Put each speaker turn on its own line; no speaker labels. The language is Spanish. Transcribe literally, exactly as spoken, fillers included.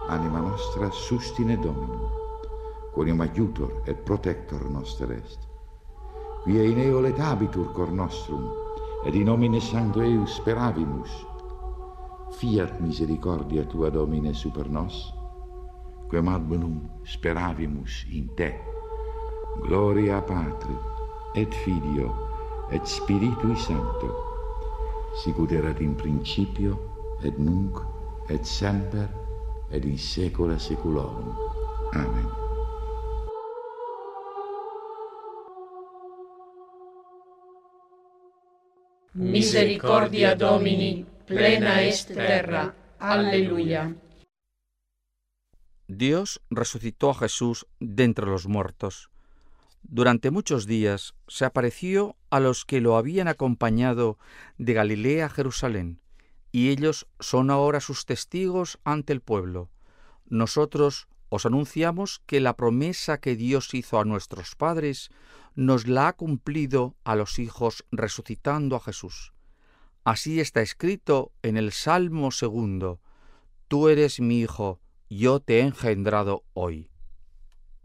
Anima nostra sustine Dominum, quoniam aiutor et protector noster est. Quia in eo letabitur cor nostrum, et in nomine Sancto eius speravimus. Fiat misericordia tua, Domine, super nos, quem ad bonum speravimus in te. Gloria Patri, et Filio, et Spiritui Sancto, sicut erat in principio, et nunc, et semper, et in saecula saeculorum. Amen.
Misericordia Domini, plena est terra. Aleluya.
Dios resucitó a Jesús de entre los muertos. Durante muchos días se apareció a los que lo habían acompañado de Galilea a Jerusalén, y ellos son ahora sus testigos ante el pueblo. Nosotros os anunciamos que la promesa que Dios hizo a nuestros padres nos la ha cumplido a los hijos resucitando a Jesús. Así está escrito en el Salmo segundo: Tú eres mi hijo, yo te he engendrado hoy.